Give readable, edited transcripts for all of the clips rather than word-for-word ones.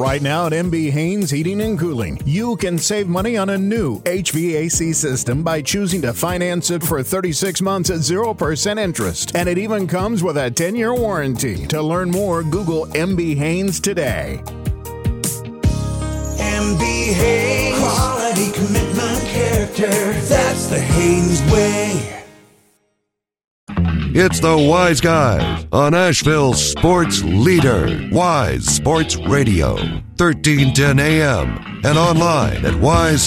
Right now at MB Haynes Heating and Cooling, you can save money on a new HVAC system by choosing to finance it for 36 months at 0% interest. And it even comes with a 10-year warranty. To learn more, Google MB Haynes today. MB Haynes. Quality, commitment, character. That's the Haynes way. It's the Wise Guys on Asheville's sports leader, Wise Sports Radio, 1310 AM, and online at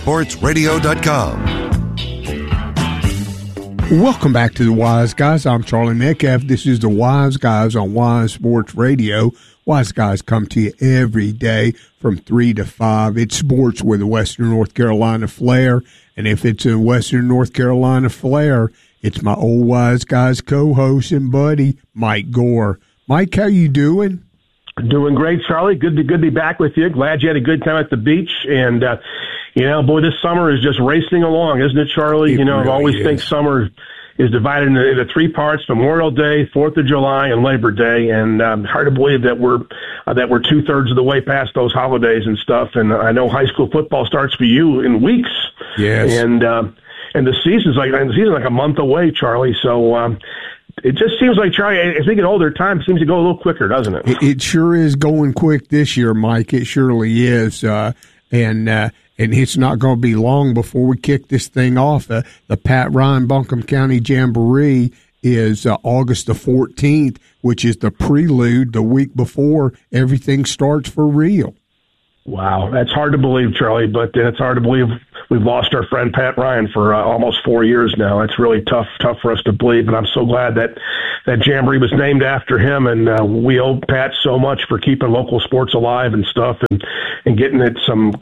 wisesportsradio.com. Welcome back to the Wise Guys. I'm Charlie Metcalf. This is the Wise Guys on Wise Sports Radio. Wise Guys come to you every day from 3 to 5. It's sports with a Western North Carolina flair, and if it's a Western North Carolina flair, it's my old Wise Guys co-host and buddy, Mike Gore. Mike, how you doing? Doing great, Charlie. Good to be back with you. Glad you had a good time at the beach. And, boy, this summer is just racing along, isn't it, Charlie? It I always really think summer is divided into 3 parts: Memorial Day, 4th of July, and Labor Day. And hard to believe that we're 2/3 of the way past those holidays and stuff. And I know high school football starts for you in weeks. Yes. And the season's like a month away, Charlie. So it just seems like, Charlie, as we get older, time seems to go a little quicker, doesn't it? It sure is going quick this year, Mike. It surely is. And it's not going to be long before we kick this thing off. The Pat Ryan Buncombe County Jamboree is August the 14th, which is the prelude, the week before everything starts for real. Wow, that's hard to believe, Charlie, but it's hard to believe we've lost our friend Pat Ryan for almost 4 years now. It's really tough for us to believe, and I'm so glad that Jamboree was named after him, and we owe Pat so much for keeping local sports alive and stuff, and getting it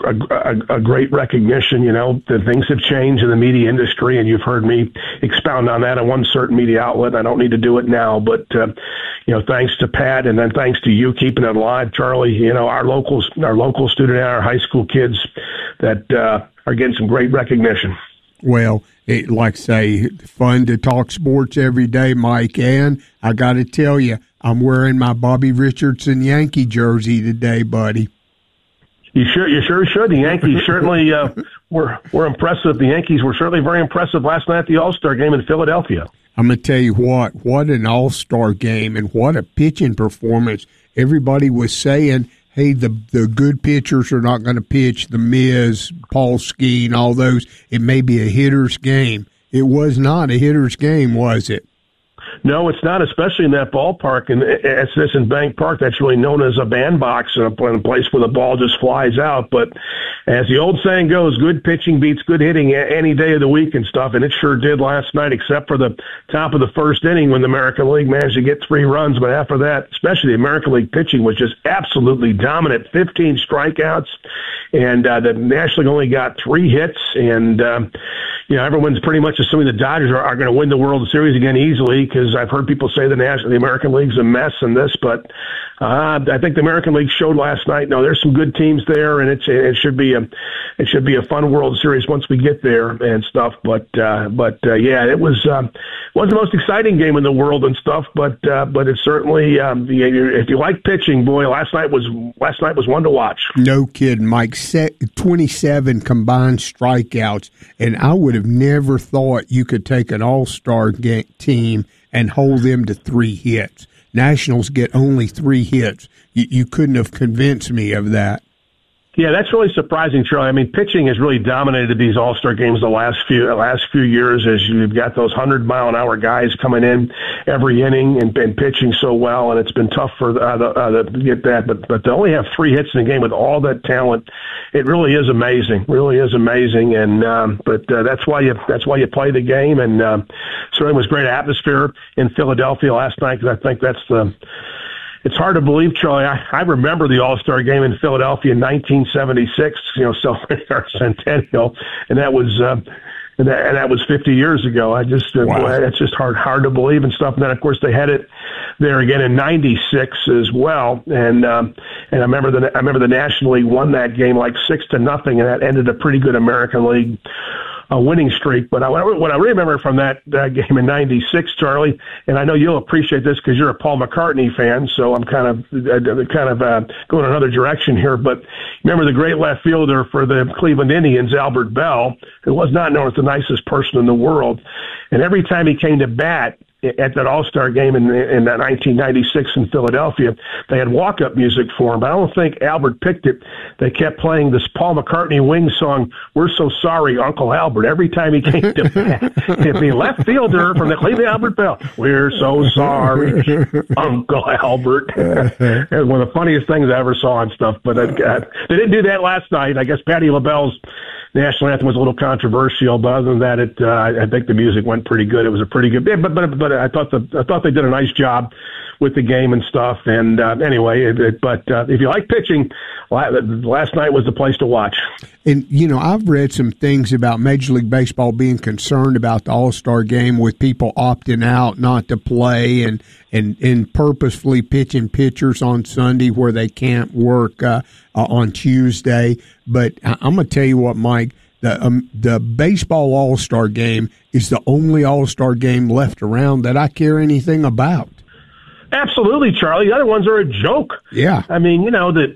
a great recognition. That things have changed in the media industry, and you've heard me expound on that on one certain media outlet. I don't need to do it now, but thanks to Pat, and then thanks to you keeping it alive, Charlie. Our local student, our high school kids that are getting some great recognition. Well, like I say, fun to talk sports every day, Mike. And I got to tell you, I'm wearing my Bobby Richardson Yankee jersey today, buddy. You sure should. The Yankees certainly were impressive. The Yankees were certainly very impressive last night at the All-Star game in Philadelphia. I'm going to tell you what an All-Star game and what a pitching performance. Everybody was saying, hey, the good pitchers are not going to pitch, the Miz, Paul Skeen, all those. It may be a hitter's game. It was not a hitter's game, was it? No, it's not, especially in that ballpark. And it's this in Bank Park that's really known as a bandbox, and a place where the ball just flies out. But as the old saying goes, good pitching beats good hitting any day of the week and stuff. And it sure did last night, except for the top of the first inning when the American League managed to get 3 runs. But after that, especially the American League pitching was just absolutely dominant. 15 strikeouts, and the National League only got 3 hits. And everyone's pretty much assuming the Dodgers are going to win the World Series again easily, because I've heard people say the American League's a mess in this, but I think the American League showed last night. No, there's some good teams there, and it should be a fun World Series once we get there and stuff. But yeah, it wasn't the most exciting game in the world and stuff, but it certainly if you like pitching, boy, last night was one to watch. No kidding, Mike. 27 combined strikeouts, and I would have never thought you could take an all-star team and hold them to 3 hits. Nationals get only 3 hits. You couldn't have convinced me of that. Yeah, that's really surprising, Charlie. I mean, pitching has really dominated these All-Star games the last few years, as you've got those 100-mile-an-hour guys coming in every inning and pitching so well, and it's been tough for to get that. But to only have 3 hits in a game with all that talent, it really is amazing. Really is amazing, and that's why you play the game, and certainly was great atmosphere in Philadelphia last night, because I think it's hard to believe, Charlie. I remember the All-Star game in Philadelphia in 1976, celebrating our centennial, and that was 50 years ago. Wow. That's just hard to believe and stuff. And then, of course, they had it there again in 96 as well. And I remember the National League won that game like 6-0, and that ended a pretty good American League winning streak. But what I remember from that game in '96, Charlie, and I know you'll appreciate this because you're a Paul McCartney fan, so I'm kind of going another direction here. But remember the great left fielder for the Cleveland Indians, Albert Bell, who was not known as the nicest person in the world, and every time he came to bat at that All-Star game in 1996 in Philadelphia, they had walk-up music for him. But I don't think Albert picked it. They kept playing this Paul McCartney Wings song, "We're So Sorry, Uncle Albert," every time he came to bat. The left fielder from the Cleveland, Albert Bell, "We're so sorry, Uncle Albert." It was one of the funniest things I ever saw and stuff. But they didn't do that last night. I guess Patti LaBelle's national anthem was a little controversial, but other than that, I think the music went pretty good. It was a pretty good, but I thought they did a nice job with the game and stuff. And anyway, if you like pitching, last night was the place to watch. And I've read some things about Major League Baseball being concerned about the All-Star game with people opting out not to play and purposefully pitching pitchers on Sunday where they can't work on Tuesday. But I'm going to tell you what, Mike. The baseball All-Star game is the only All-Star game left around that I care anything about. Absolutely, Charlie. The other ones are a joke. Yeah. I mean, the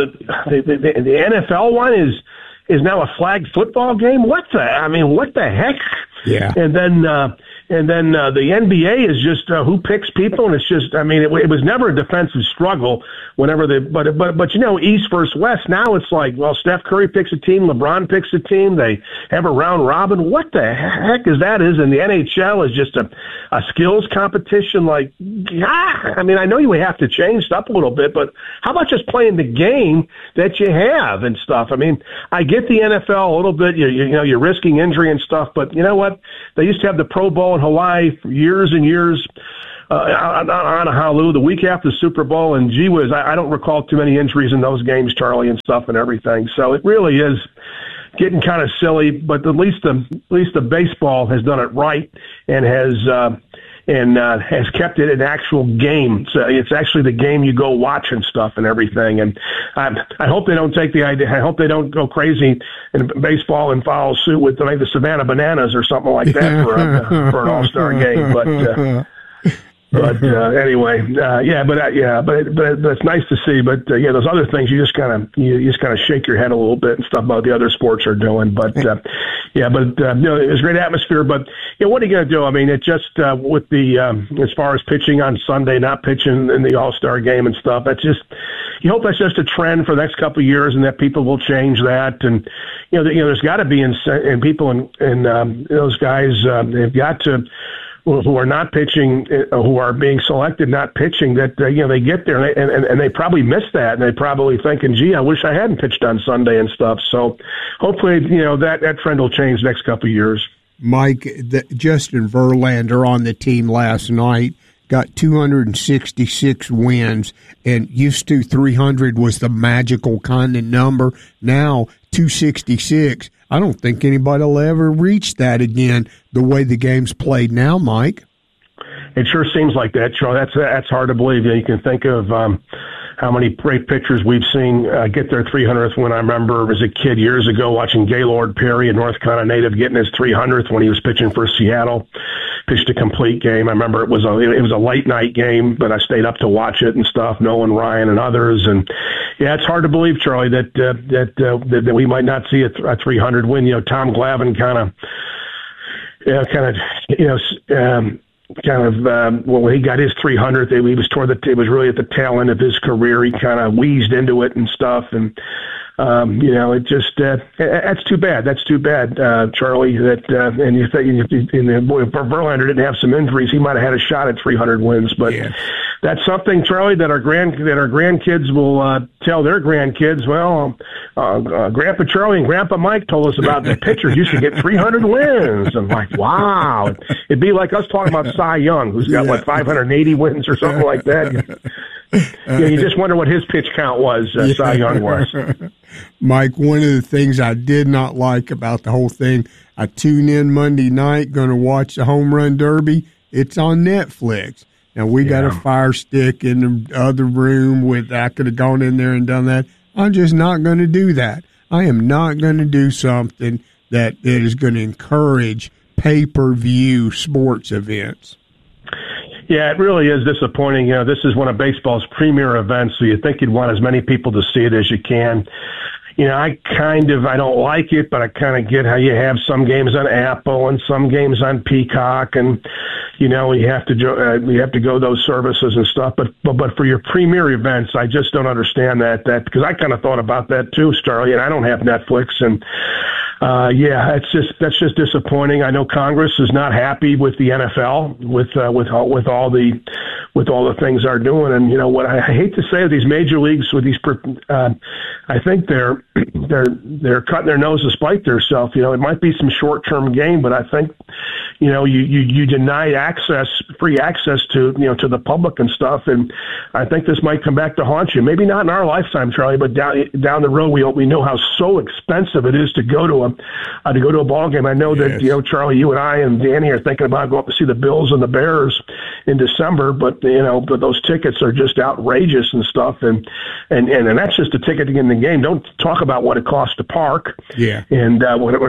NFL one is now a flag football game. What the heck? Yeah. And then the NBA is just who picks people, and it's just, it was never a defensive struggle whenever but East versus West, now it's like, well, Steph Curry picks a team, LeBron picks a team, they have a round robin. What the heck is that? And the NHL is just a skills competition. Like, I know you have to change stuff a little bit, but how about just playing the game that you have and stuff? I get the NFL a little bit, you're risking injury and stuff, but you know what? They used to have the Pro Bowl in Hawaii for years and years on Honolulu the week after the Super Bowl, and gee whiz, I don't recall too many injuries in those games, Charlie, and stuff and everything. So it really is getting kind of silly, but at least the baseball has done it right and has kept it an actual game. So it's actually the game you go watch and stuff and everything. And I hope they don't take the idea. I hope they don't go crazy in baseball and follow suit with like the Savannah Bananas or something like that for an All-Star game. But anyway, but it's nice to see. But those other things, you just kind of shake your head a little bit and stuff about the other sports are doing. But it was a great atmosphere. But what are you going to do? It just with the as far as pitching on Sunday, not pitching in the All-Star game and stuff. That's just, you hope that's just a trend for the next couple of years, and that people will change that. And there's got to be and people and those guys they've got to, who are not pitching, who are being selected not pitching, that they get there and they probably miss that, and they probably thinking, gee, I wish I hadn't pitched on Sunday and stuff. So hopefully that trend will change the next couple of years. Mike, Justin Verlander on the team last night got 266 wins, and used to 300 was the magical kind of number. Now 266. I don't think anybody will ever reach that again the way the game's played now, Mike. It sure seems like that, Charlie. That's hard to believe. You can think of how many great pitchers we've seen get their 300th win. I remember as a kid years ago watching Gaylord Perry, a North Carolina native, getting his 300th when he was pitching for Seattle. Pitched a complete game. I remember it was a late night game, but I stayed up to watch it and stuff. Nolan Ryan and others, and it's hard to believe, Charlie, that we might not see a 300 win. Tom Glavine when he got his 300th, it was really at the tail end of his career. He kind of wheezed into it and stuff, and it just that's too bad. That's too bad, Charlie. And you think if Verlander didn't have some injuries, he might have had a shot at 300 wins. But that's something, Charlie, that our grandkids will tell their grandkids. Well, Grandpa Charlie and Grandpa Mike told us about the pitchers used to get 300 wins. I'm like, wow. It'd be like us talking about Cy Young, who's got 580 wins or something like that. You just wonder what his pitch count was. Cy Young was. Mike, one of the things I did not like about the whole thing, I tune in Monday night, going to watch the Home Run Derby. It's on Netflix. Now, we got a Fire Stick in the other room I could have gone in there and done that. I'm just not going to do that. I am not going to do something that is going to encourage pay-per-view sports events. Yeah, it really is disappointing. You know, this is one of baseball's premier events, so you think you'd want as many people to see it as you can. You know, I don't like it, but I kind of get how you have some games on Apple and some games on Peacock, and you know you have to go those services and stuff. But for your premier events, I just don't understand that because I kind of thought about that too, Starley, and I don't have Netflix, and yeah, that's just disappointing. I know Congress is not happy with the NFL with all the things they're doing, and you know what I hate to say, these major leagues with these, I think they're cutting their nose to spite themselves. You know, it might be some short-term gain, but I think, you know, you deny free access to, you know, to the public and stuff, and I think this might come back to haunt you. Maybe not in our lifetime, Charlie, but down the road, we know how so expensive it is to go to a ball game. I know that, you know, Charlie, you and I and Danny are thinking about going up to see the Bills and the Bears in December, but you know, but those tickets are just outrageous and stuff, and that's just a ticket to get in the game. Don't talk about what it costs to park, and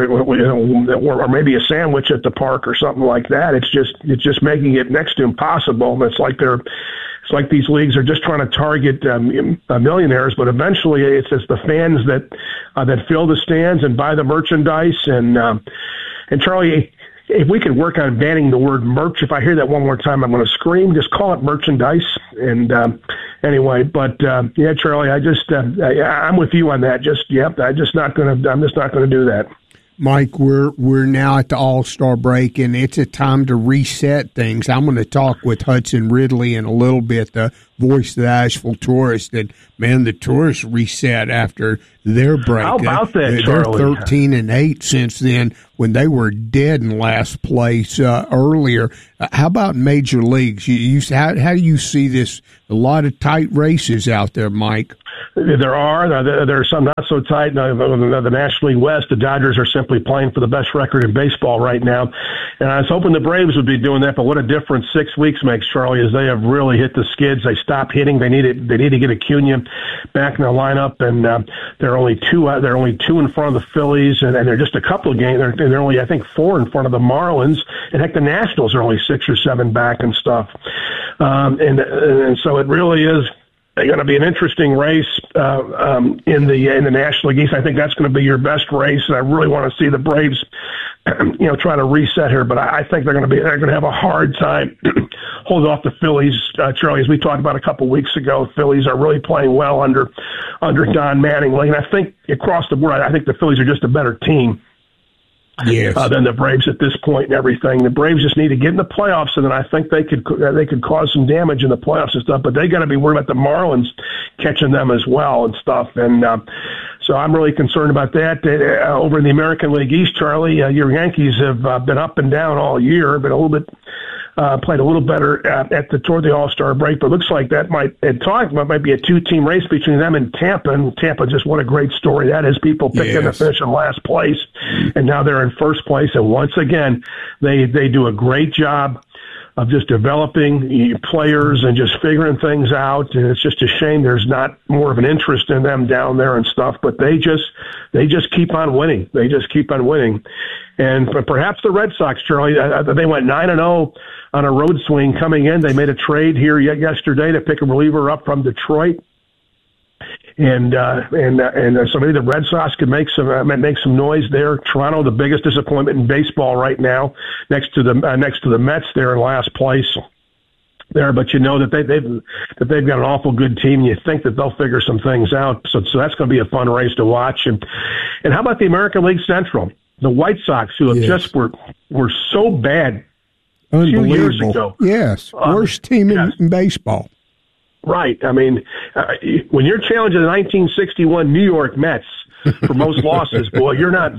or maybe a sandwich at the park or something like that. It's just making it next to impossible. It's like these leagues are just trying to target millionaires, but eventually it's the fans that fill the stands and buy the merchandise. And Charlie, if we could work on banning the word merch, if I hear that one more time, I'm going to scream. Just call it merchandise. And anyway, but yeah, Charlie, I'm with you on that. I'm just not going to do that. Mike, we're now at the All-Star break, and it's a time to reset things. I'm going to talk with Hudson Ridley in a little bit, the voice of the Asheville Tourist, and, man, the Tourists reset after their break. How about that, Charlie? They're 13-8 since then when they were dead in last place earlier. How about major leagues? How do you see this? A lot of tight races out there, Mike. There are some not so tight. The National League West, the Dodgers are simply playing for the best record in baseball right now. And I was hoping the Braves would be doing that, but what a difference 6 weeks makes, Charlie, is they have really hit the skids. They stopped hitting. They need to get Acuna back in the lineup, and they're only two in front of the Phillies, and they're just a couple of games. They're only, I think, 4 in front of the Marlins, and heck, the Nationals are only 6 or 7 back and stuff. And so it really is going to be an interesting race in the National League East. I think that's going to be your best race, and I really want to see the Braves, you know, try to reset here. But I think they're going to have a hard time holding off the Phillies, Charlie. As we talked about a couple weeks ago, Phillies are really playing well under Don Mattingly, and I think across the board, I think the Phillies are just a better team. Yes. Than the Braves at this point and everything. The Braves just need to get in the playoffs, and then I think they could cause some damage in the playoffs and stuff. But they got to be worried about the Marlins catching them as well and stuff. And so I'm really concerned about that. Over in the American League East, Charlie, your Yankees have been up and down all year, but a little bit. Played a little better toward the All-Star break, but it looks like that might be a 2-team race between them and Tampa. And Tampa, just what a great story that is. People picked them to finish in last place, and now they're in first place. And once again, they do a great job of just developing players and just figuring things out. And it's just a shame there's not more of an interest in them down there and stuff. But they just keep on winning. They just keep on winning. And perhaps the Red Sox, Charlie, they went 9-0 on a road swing coming in. They made a trade here yesterday to pick a reliever up from Detroit. And so maybe the Red Sox could make some noise there. Toronto, the biggest disappointment in baseball right now, next to the Mets, they're in last place there. But you know that they've got an awful good team. You think that they'll figure some things out. So that's going to be a fun race to watch. And how about the American League Central? The White Sox, who have just were so bad a few years ago. Yes, worst team in baseball. Right. I mean, when you're challenging the 1961 New York Mets for most losses, boy, you're not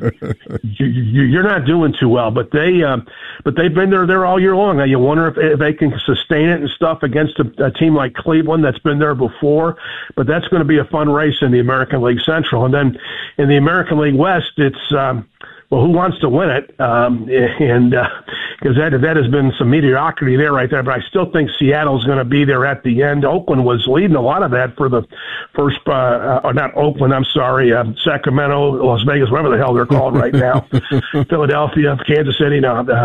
doing too well. But they've been there all year long. Now you wonder if they can sustain it and stuff against a team like Cleveland that's been there before. But that's going to be a fun race in the American League Central, and then in the American League West, it's. who wants to win it? Because that has been some mediocrity there right there. But I still think Seattle's going to be there at the end. Oakland was leading a lot of that for the first, or not Oakland, I'm sorry, Sacramento, Las Vegas, whatever the hell they're called right now, Philadelphia, Kansas City.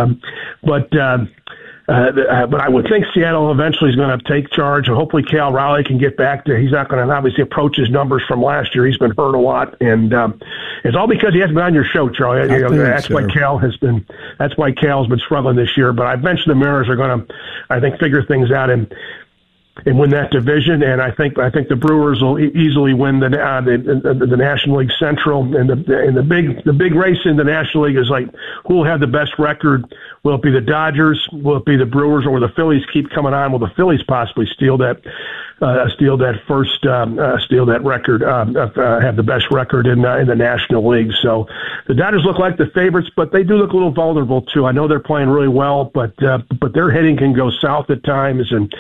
But I would think Seattle eventually is going to take charge, and hopefully Cal Raleigh can get back to. He's not going to obviously approach his numbers from last year. He's been hurt a lot, and it's all because he hasn't been on your show, Charlie. That's why Cal has been. That's why Cal's been struggling this year. But I mentioned the Mariners are going to, I think, figure things out and win that division, and I think the Brewers will easily win the National League Central, and the big race in the National League is like who will have the best record. Will it be the Dodgers? Will it be the Brewers? Or will the Phillies keep coming on? Will the Phillies possibly steal that record, have the best record in the National League? So the Dodgers look like the favorites, but they do look a little vulnerable too. I know they're playing really well, but their hitting can go south at times, and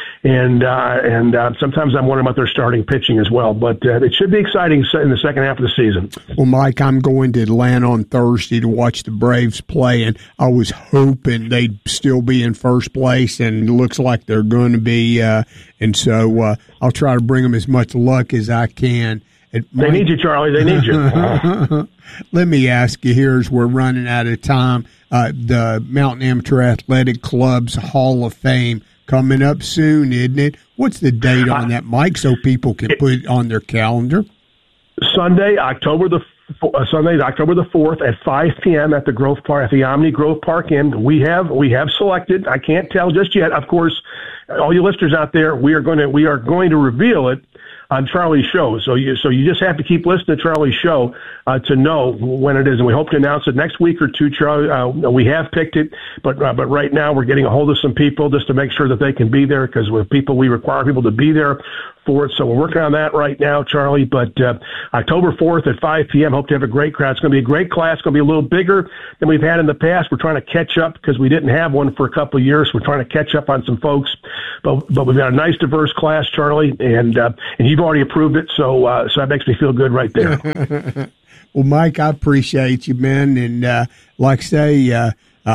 sometimes I'm wondering about their starting pitching as well. But it should be exciting in the second half of the season. Well, Mike, I'm going to Atlanta on Thursday to watch the Braves play, and I was hoping they'd still be in first place, and it looks like they're going to be. And so I'll try to bring them as much luck as I can. They need you, Charlie. They need you. Let me ask you here as we're running out of time. The Mountain Amateur Athletic Club's Hall of Fame coming up soon, isn't it? What's the date on that, Mike, so people can put it on their calendar? Sunday, October the 4th at 5 p.m. at the Grove Park, at the Omni Grove Park Inn. We have selected. I can't tell just yet. Of course, all you listeners out there, we are going to reveal it on Charlie's show. So you just have to keep listening to Charlie's show to know when it is, and we hope to announce it next week or two. Charlie, we have picked it, but right now we're getting a hold of some people just to make sure that they can be there, because with people we require people to be there for it. So we're working on that right now, Charlie. But October 4th at 5 p.m. Hope to have a great crowd. It's going to be a great class. It's going to be a little bigger than we've had in the past. We're trying to catch up because we didn't have one for a couple of years. We're trying to catch up on some folks, but we've got a nice, diverse class, Charlie, and you've already approved it. So that makes me feel good right there. Well, Mike, I appreciate you, man, and like I say,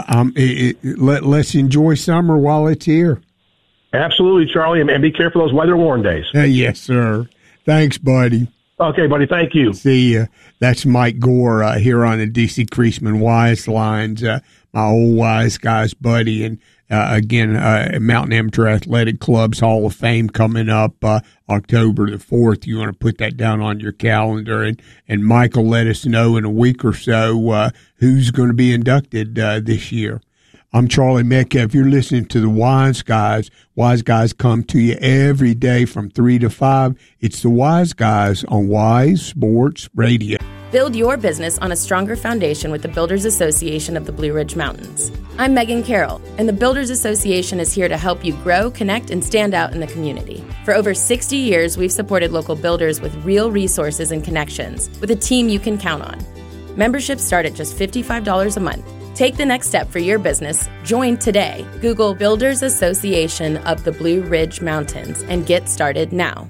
let's enjoy summer while it's here. Absolutely, Charlie, and be careful those weather-worn days. Yes, sir. Thanks, buddy. Okay, buddy, thank you. See ya. That's Mike Gore here on the D.C. Creasman Wise Lines, my old Wise Guys buddy, and again, Mountain Amateur Athletic Club's Hall of Fame coming up October the 4th. You want to put that down on your calendar, and Mike will let us know in a week or so who's going to be inducted this year. I'm Charlie Metcalf. You're listening to the Wise Guys. Wise Guys come to you every day from 3 to 5. It's the Wise Guys on Wise Sports Radio. Build your business on a stronger foundation with the Builders Association of the Blue Ridge Mountains. I'm Megan Carroll, and the Builders Association is here to help you grow, connect, and stand out in the community. For over 60 years, we've supported local builders with real resources and connections, with a team you can count on. Memberships start at just $55 a month. Take the next step for your business. Join today. Google Builders Association of the Blue Ridge Mountains and get started now.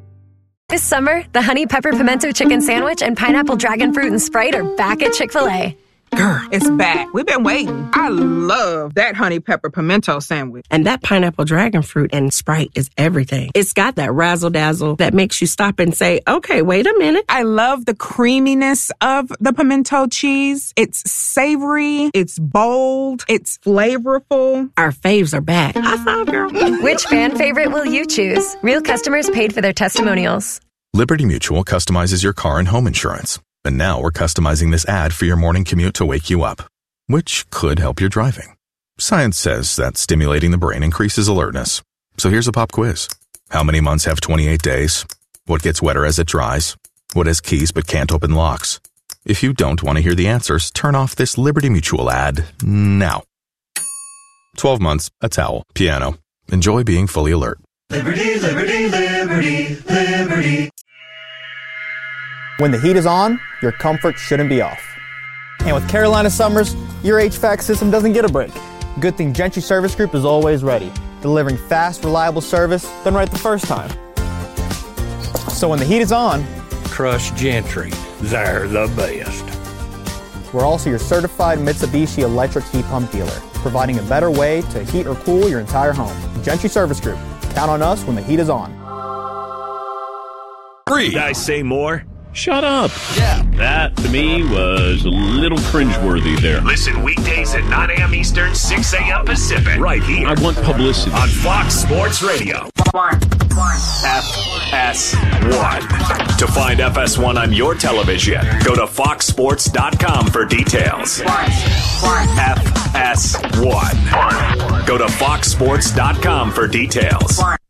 This summer, the Honey Pepper Pimento Chicken Sandwich and Pineapple Dragon Fruit and Sprite are back at Chick-fil-A. Girl, it's back. We've been waiting. I love that Honey Pepper Pimento Sandwich. And that Pineapple Dragon Fruit and Sprite is everything. It's got that razzle-dazzle that makes you stop and say, okay, wait a minute. I love the creaminess of the pimento cheese. It's savory. It's bold. It's flavorful. Our faves are back. High five, girl. Which fan favorite will you choose? Real customers paid for their testimonials. Liberty Mutual customizes your car and home insurance. And now we're customizing this ad for your morning commute to wake you up, which could help your driving. Science says that stimulating the brain increases alertness. So here's a pop quiz. How many months have 28 days? What gets wetter as it dries? What has keys but can't open locks? If you don't want to hear the answers, turn off this Liberty Mutual ad now. 12 months, a towel, piano. Enjoy being fully alert. Liberty, liberty, liberty, liberty. When the heat is on, your comfort shouldn't be off. And with Carolina summers, your HVAC system doesn't get a break. Good thing Gentry Service Group is always ready, delivering fast, reliable service done right the first time. So when the heat is on, trust Gentry. They're the best. We're also your certified Mitsubishi electric heat pump dealer, providing a better way to heat or cool your entire home. Gentry Service Group. Count on us when the heat is on. Did I say more? Shut up. Yeah. That, to me, was a little cringeworthy there. Listen weekdays at 9 a.m. Eastern, 6 a.m. Pacific. Right here. I want publicity. On Fox Sports Radio. FS1. To find FS1 on your television, go to foxsports.com for details. FS1. Go to foxsports.com for details.